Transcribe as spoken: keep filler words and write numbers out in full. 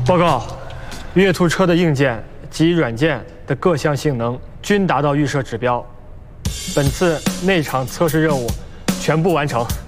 报告，月兔车的硬件及软件的各项性能均达到预设指标，本次内场测试任务全部完成。